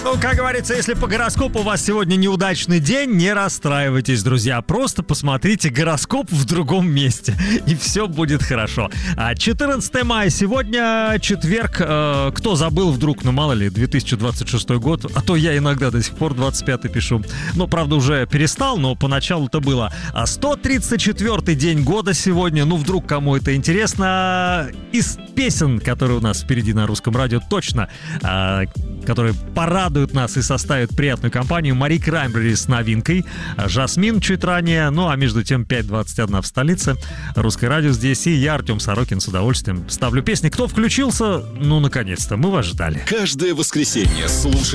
Ну, как говорится, если по гороскопу у вас сегодня неудачный день, не расстраивайтесь, друзья. Просто посмотрите гороскоп в другом месте, и все будет хорошо. 14 мая сегодня, четверг. Кто забыл вдруг, ну мало ли, 2026 год, а то я иногда до сих пор 25-й пишу. Ну, правда, уже перестал, но поначалу-то было. 134-й день года сегодня. Ну, вдруг кому это интересно. Из песен, которые у нас впереди на русском радио, точно, которые порадуют нас и составят приятную компанию. Мари Краймбрери с новинкой, Жасмин чуть ранее, ну а между тем 5:21 в столице. Русское радио здесь, и я, Артем Сорокин, с удовольствием ставлю песни. Кто включился, ну наконец-то, мы вас ждали. Каждое воскресенье слушай